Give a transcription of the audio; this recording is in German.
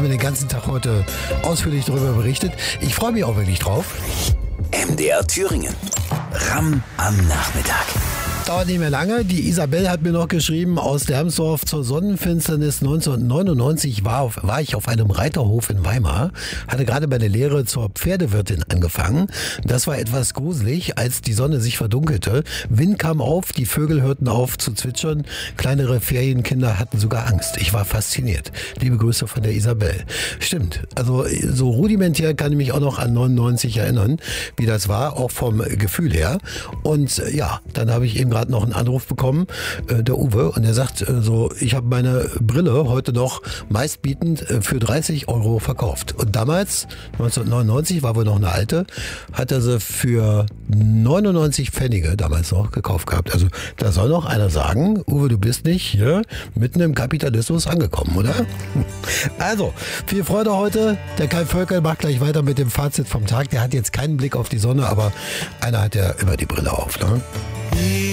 haben wir den ganzen Tag heute ausführlich darüber berichtet. Ich freue mich auch wirklich drauf. MDR Thüringen. Ramm am Nachmittag. Dauert nicht mehr lange. Die Isabel hat mir noch geschrieben, aus Dermsdorf: zur Sonnenfinsternis 1999 war ich auf einem Reiterhof in Weimar, hatte gerade meine Lehre zur Pferdewirtin angefangen. Das war etwas gruselig, als die Sonne sich verdunkelte. Wind kam auf, die Vögel hörten auf zu zwitschern, kleinere Ferienkinder hatten sogar Angst. Ich war fasziniert. Liebe Grüße von der Isabel. Stimmt, also so rudimentär kann ich mich auch noch an 99 erinnern, wie das war, auch vom Gefühl her. Und ja, dann habe ich eben gerade noch einen Anruf bekommen, der Uwe, und er sagt ich habe meine Brille heute noch meistbietend für 30 € verkauft. Und damals, 1999, war wohl noch eine alte, hat er sie für 99 Pfennige damals noch gekauft gehabt. Also da soll noch einer sagen, Uwe, du bist nicht hier mitten im Kapitalismus angekommen, oder? Also, viel Freude heute. Der Kai Völkel macht gleich weiter mit dem Fazit vom Tag. Der hat jetzt keinen Blick auf die Sonne, aber einer hat ja immer die Brille auf, ne?